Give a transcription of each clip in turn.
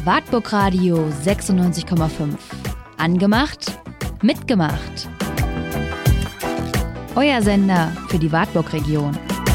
Wartburg Radio 96,5. Angemacht, mitgemacht. Euer Sender für die Wartburg-Region.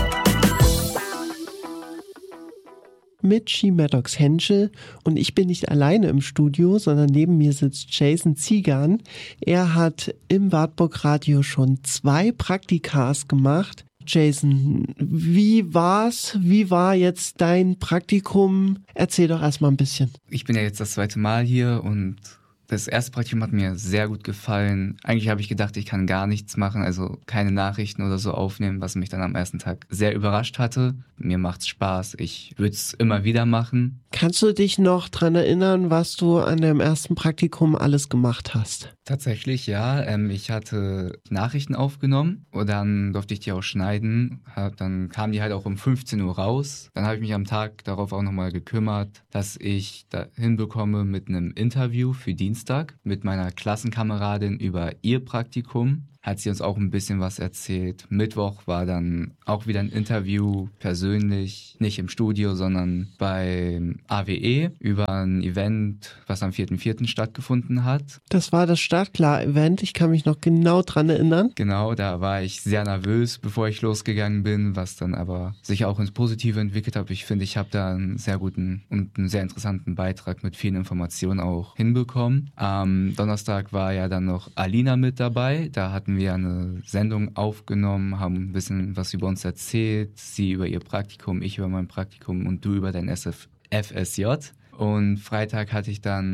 Mit She Maddox Henschel und ich bin nicht alleine im Studio, sondern neben mir sitzt Jason Ziegern. Er hat im Wartburg Radio schon 2 Praktikas gemacht. Jason, wie war's? Wie war jetzt dein Praktikum? Erzähl doch erstmal ein bisschen. Ich bin ja jetzt das 2. Mal hier und das erste Praktikum hat mir sehr gut gefallen. Eigentlich habe ich gedacht, ich kann gar nichts machen, also keine Nachrichten oder so aufnehmen, was mich dann am ersten Tag sehr überrascht hatte. Mir macht's Spaß, ich würde es immer wieder machen. Kannst du dich noch dran erinnern, was du an deinem ersten Praktikum alles gemacht hast? Tatsächlich, ja. Ich hatte Nachrichten aufgenommen und dann durfte ich die auch schneiden. Dann kamen die halt auch um 15 Uhr raus. Dann habe ich mich am Tag darauf auch nochmal gekümmert, dass ich da hinbekomme mit einem Interview für Dienstag mit meiner Klassenkameradin über ihr Praktikum. Hat sie uns auch ein bisschen was erzählt. Mittwoch war dann auch wieder ein Interview persönlich, nicht im Studio, sondern beim AWE über ein Event, was am 4.4. stattgefunden hat. Das war das Startklar-Event, ich kann mich noch genau dran erinnern. Genau, da war ich sehr nervös, bevor ich losgegangen bin, was dann aber sich auch ins Positive entwickelt hat. Ich finde, ich habe da einen sehr guten und einen sehr interessanten Beitrag mit vielen Informationen auch hinbekommen. Am Donnerstag war ja dann noch Alina mit dabei, da hatten wir eine Sendung aufgenommen, haben ein bisschen was über uns erzählt, sie über ihr Praktikum, ich über mein Praktikum und du über dein FSJ. Und Freitag hatten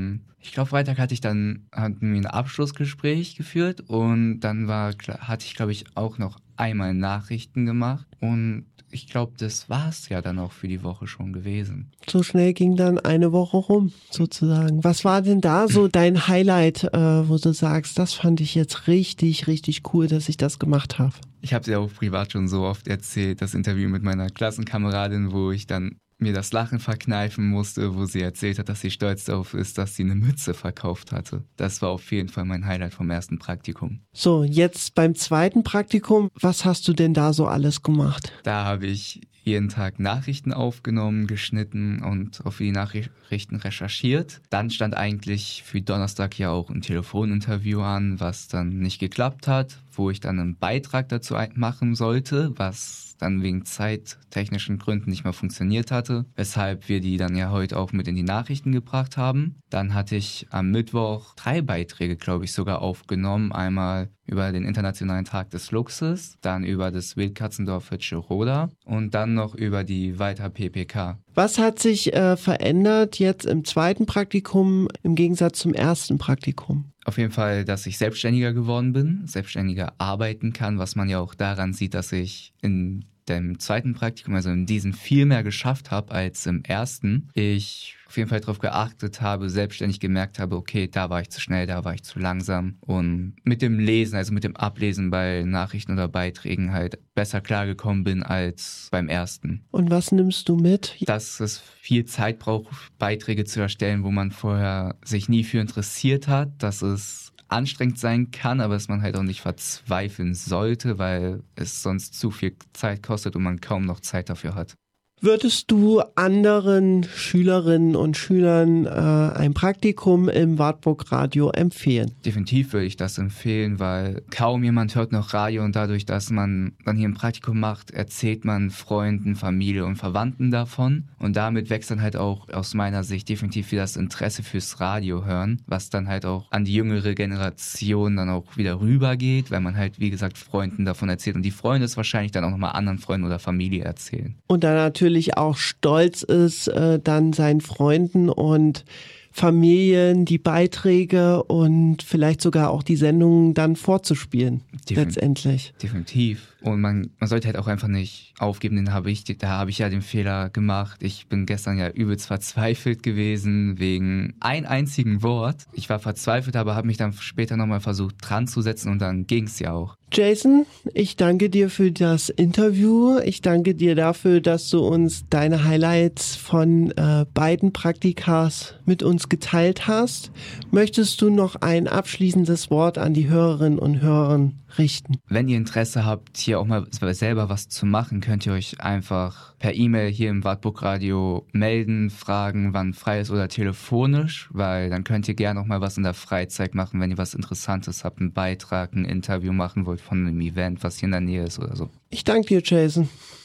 wir ein Abschlussgespräch geführt und dann hatte ich, glaube ich, auch noch einmal Nachrichten gemacht und ich glaube, das war's ja dann auch für die Woche schon gewesen. So schnell ging dann eine Woche rum, sozusagen. Was war denn da so dein Highlight, wo du sagst, das fand ich jetzt richtig, richtig cool, dass ich das gemacht habe? Ich habe es ja auch privat schon so oft erzählt, das Interview mit meiner Klassenkameradin, wo ich dann mir das Lachen verkneifen musste, wo sie erzählt hat, dass sie stolz darauf ist, dass sie eine Mütze verkauft hatte. Das war auf jeden Fall mein Highlight vom ersten Praktikum. So, jetzt beim zweiten Praktikum, was hast du denn da so alles gemacht? Da habe ich jeden Tag Nachrichten aufgenommen, geschnitten und auf die Nachrichten recherchiert. Dann stand eigentlich für Donnerstag ja auch ein Telefoninterview an, was dann nicht geklappt hat, wo ich dann einen Beitrag dazu machen sollte, was dann wegen zeittechnischen Gründen nicht mehr funktioniert hatte, weshalb wir die dann ja heute auch mit in die Nachrichten gebracht haben. Dann hatte ich am Mittwoch 3 Beiträge, glaube ich, sogar aufgenommen. Einmal über den Internationalen Tag des Luchses, dann über das Wildkatzendorf Hütscheroda und dann noch über die Weiter PPK. Was hat sich verändert jetzt im zweiten Praktikum im Gegensatz zum ersten Praktikum? Auf jeden Fall, dass ich selbstständiger geworden bin, selbstständiger arbeiten kann, was man ja auch daran sieht, dass ich in dem zweiten Praktikum, also in diesem, viel mehr geschafft habe als im ersten. Ich auf jeden Fall darauf geachtet habe, selbstständig gemerkt habe, okay, da war ich zu schnell, da war ich zu langsam und mit dem Lesen, also mit dem Ablesen bei Nachrichten oder Beiträgen halt besser klargekommen bin als beim ersten. Und was nimmst du mit? Dass es viel Zeit braucht, Beiträge zu erstellen, wo man vorher sich nie für interessiert hat, dass es anstrengend sein kann, aber dass man halt auch nicht verzweifeln sollte, weil es sonst zu viel Zeit kostet und man kaum noch Zeit dafür hat. Würdest du anderen Schülerinnen und Schülern ein Praktikum im Wartburg Radio empfehlen? Definitiv würde ich das empfehlen, weil kaum jemand hört noch Radio und dadurch, dass man dann hier ein Praktikum macht, erzählt man Freunden, Familie und Verwandten davon und damit wächst dann halt auch aus meiner Sicht definitiv wieder das Interesse fürs Radio hören, was dann halt auch an die jüngere Generation dann auch wieder rübergeht, weil man halt, wie gesagt, Freunden davon erzählt und die Freunde es wahrscheinlich dann auch nochmal anderen Freunden oder Familie erzählen. Und dann natürlich auch stolz ist, dann seinen Freunden und Familien die Beiträge und vielleicht sogar auch die Sendungen dann vorzuspielen, letztendlich. Definitiv. Und man sollte halt auch einfach nicht aufgeben, da habe ich ja den Fehler gemacht. Ich bin gestern ja übelst verzweifelt gewesen wegen ein einzigen Wort. Ich war verzweifelt, aber habe mich dann später nochmal versucht dran zu setzen und dann ging es ja auch. Jason, ich danke dir für das Interview. Ich danke dir dafür, dass du uns deine Highlights von beiden Praktikas mit uns geteilt hast. Möchtest du noch ein abschließendes Wort an die Hörerinnen und Hörer richten? Wenn ihr Interesse habt, hier ihr auch mal selber was zu machen, könnt ihr euch einfach per E-Mail hier im Wartburg Radio melden, fragen, wann frei ist oder telefonisch, weil dann könnt ihr gerne auch mal was in der Freizeit machen, wenn ihr was Interessantes habt, einen Beitrag, ein Interview machen wollt von einem Event, was hier in der Nähe ist oder so. Ich danke dir, Jason.